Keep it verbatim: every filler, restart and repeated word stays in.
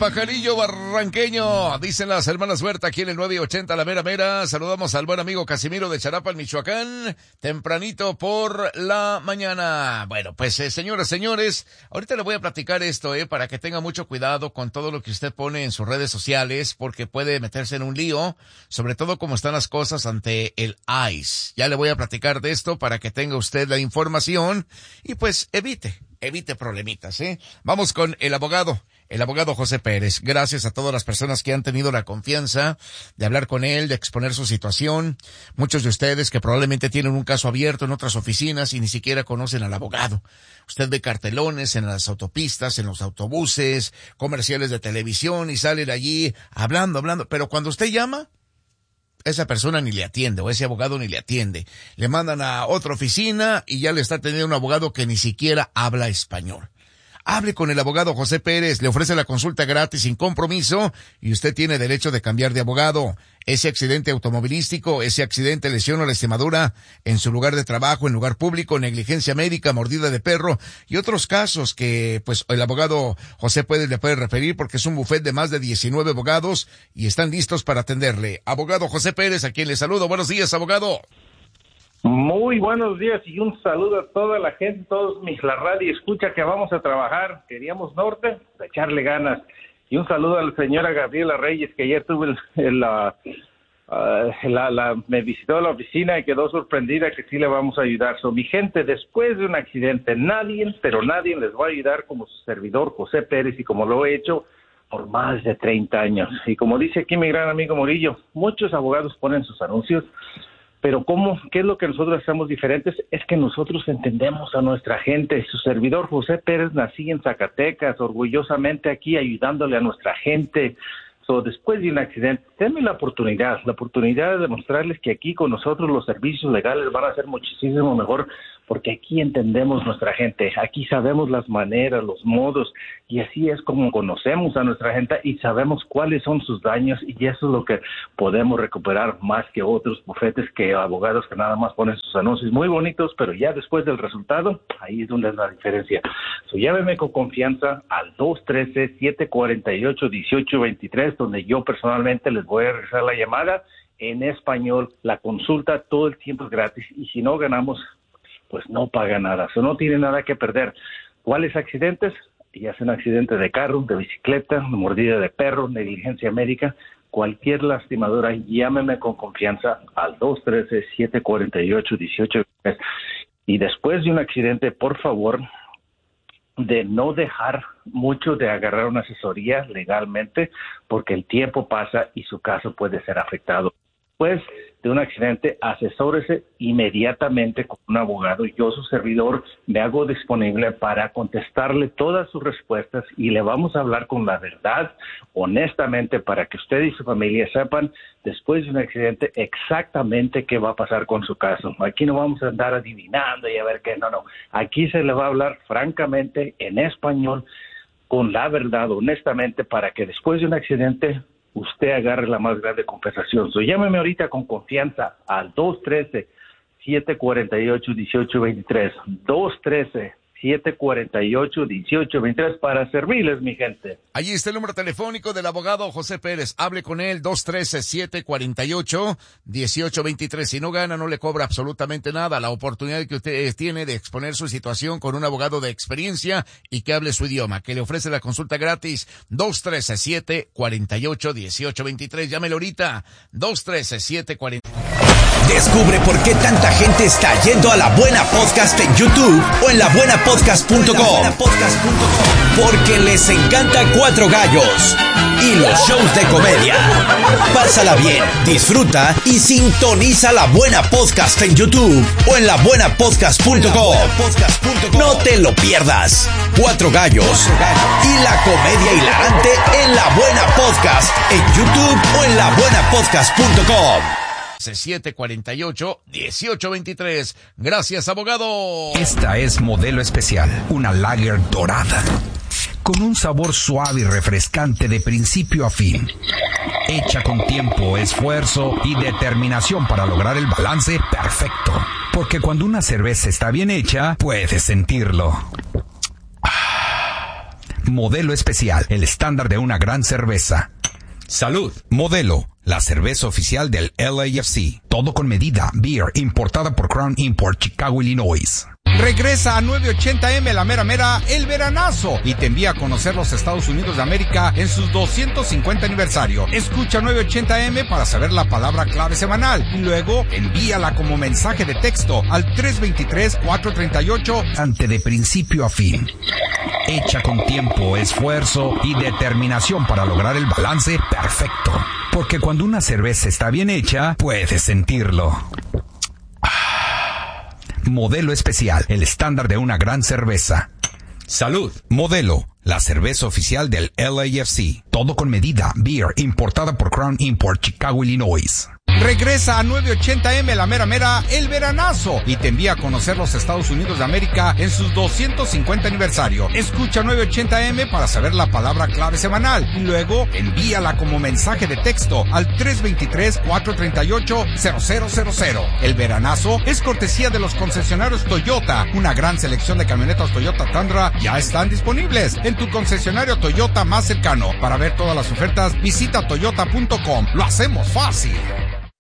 pajarillo barranqueño, dicen las hermanas Huerta aquí en el nueve ochenta La Mera Mera. Saludamos al buen amigo Casimiro de Charapan, Michoacán, tempranito por la mañana. Bueno, pues eh, señoras, señores, ahorita le voy a platicar esto, eh, para que tenga mucho cuidado con todo lo que usted pone en sus redes sociales, porque puede meterse en un lío, sobre todo como están las cosas ante el I C E. Ya le voy a platicar de esto para que tenga usted la información y pues evite, evite problemitas, eh. Vamos con el abogado. El abogado José Pérez, gracias a todas las personas que han tenido la confianza de hablar con él, de exponer su situación. Muchos de ustedes que probablemente tienen un caso abierto en otras oficinas y ni siquiera conocen al abogado. Usted ve cartelones en las autopistas, en los autobuses, comerciales de televisión y salen allí hablando, hablando. Pero cuando usted llama, esa persona ni le atiende o ese abogado ni le atiende. Le mandan a otra oficina y ya le está atendiendo un abogado que ni siquiera habla español. Hable con el abogado José Pérez, le ofrece la consulta gratis sin compromiso y usted tiene derecho de cambiar de abogado. Ese accidente automovilístico, ese accidente, lesión o lastimadura en su lugar de trabajo, en lugar público, negligencia médica, mordida de perro y otros casos que pues el abogado José Pérez le puede referir porque es un bufet de más de diecinueve abogados y están listos para atenderle. Abogado José Pérez, a quien le saludo. Buenos días, abogado. Muy buenos días y un saludo a toda la gente, todos mis la radio escucha que vamos a trabajar. Queríamos norte, echarle ganas. Y un saludo a la señora Gabriela Reyes, que ayer tuve el, el, la, uh, la, la, me visitó a la oficina y quedó sorprendida que sí le vamos a ayudar. So, mi gente, después de un accidente, nadie, pero nadie les va a ayudar como su servidor José Pérez y como lo he hecho por más de treinta años. Y como dice aquí mi gran amigo Murillo, muchos abogados ponen sus anuncios. Pero ¿cómo? ¿Qué es lo que nosotros hacemos diferentes? Es que nosotros entendemos a nuestra gente. Su servidor José Pérez nací en Zacatecas, orgullosamente aquí ayudándole a nuestra gente. So, después de un accidente, denme la oportunidad, la oportunidad de demostrarles que aquí con nosotros los servicios legales van a ser muchísimo mejor, porque aquí entendemos nuestra gente, aquí sabemos las maneras, los modos, y así es como conocemos a nuestra gente y sabemos cuáles son sus daños, y eso es lo que podemos recuperar más que otros bufetes, que abogados que nada más ponen sus anuncios muy bonitos, pero ya después del resultado, ahí es donde es la diferencia. So, llámeme con confianza al dos uno tres, siete cuatro ocho, uno ocho dos tres, donde yo personalmente les voy a regresar la llamada en español. La consulta todo el tiempo es gratis y si no ganamos, pues no paga nada. Eso no tiene nada que perder. ¿Cuáles accidentes? Ya sea un accidente de carro, de bicicleta, mordida de perro, negligencia médica, cualquier lastimadura, llámeme con confianza al dos uno tres, siete cuatro ocho, uno ocho dos tres. Y después de un accidente, por favor, de no dejar mucho de agarrar una asesoría legalmente, porque el tiempo pasa y su caso puede ser afectado. Después de un accidente, asesórese inmediatamente con un abogado. Yo, su servidor, me hago disponible para contestarle todas sus respuestas y le vamos a hablar con la verdad, honestamente, para que usted y su familia sepan, después de un accidente, exactamente qué va a pasar con su caso. Aquí no vamos a andar adivinando y a ver qué, no, no. Aquí se le va a hablar francamente, en español, con la verdad, honestamente, para que después de un accidente usted agarre la más grande compensación. So, llámeme ahorita con confianza al dos uno tres, siete cuatro ocho, uno ocho dos tres, dos uno tres, siete cuatro ocho, uno ocho dos tres, para servirles, mi gente. Allí está el número telefónico del abogado José Pérez. Hable con él, dos uno tres, siete cuatro ocho, uno ocho dos tres. Si no gana, no le cobra absolutamente nada. La oportunidad que usted tiene de exponer su situación con un abogado de experiencia y que hable su idioma, que le ofrece la consulta gratis, dos uno tres, siete cuatro ocho, uno ocho dos tres. Llámelo ahorita, dos uno tres, siete cuatro ocho. Descubre por qué tanta gente está yendo a La Buena Podcast en YouTube o en la buena podcast punto com. Porque les encanta Cuatro Gallos y los shows de comedia. Pásala bien, disfruta y sintoniza La Buena Podcast en YouTube o en la buena podcast punto com. No te lo pierdas. Cuatro Gallos y la comedia hilarante en La Buena Podcast en YouTube o en la buena podcast punto com. siete cuatro ocho, uno ocho dos tres. Gracias, abogado. Esta es Modelo Especial, una lager dorada, con un sabor suave y refrescante de principio a fin. Hecha con tiempo, esfuerzo y determinación para lograr el balance perfecto. Porque cuando una cerveza está bien hecha, puedes sentirlo. Modelo Especial, el estándar de una gran cerveza. Salud. Modelo, la cerveza oficial del L A F C. Todo con medida. Beer, importada por Crown Import, Chicago, Illinois. Regresa a nueve ochenta eme la mera mera el veranazo y te envía a conocer los Estados Unidos de América en sus doscientos cincuenta aniversario. Escucha nueve ochenta eme para saber la palabra clave semanal y luego envíala como mensaje de texto al tres dos tres, cuatro tres ocho ante de principio a fin. Hecha con tiempo, esfuerzo y determinación para lograr el balance perfecto. Porque cuando una cerveza está bien hecha, puedes sentirlo. Modelo Especial, el estándar de una gran cerveza. Salud. Modelo, la cerveza oficial del L A F C. Todo con medida. Beer, importada por Crown Import, Chicago, Illinois. Regresa a nueve ochenta eme la mera mera el veranazo y te envía a conocer los Estados Unidos de América en sus doscientos cincuenta aniversario. Escucha nueve ochenta eme para saber la palabra clave semanal y luego envíala como mensaje de texto al tres dos tres, cuatro tres ocho, cero cero cero cero. El veranazo es cortesía de los concesionarios Toyota. Una gran selección de camionetas Toyota Tundra ya están disponibles en tu concesionario Toyota más cercano. Para ver todas las ofertas, visita toyota punto com. Lo hacemos fácil.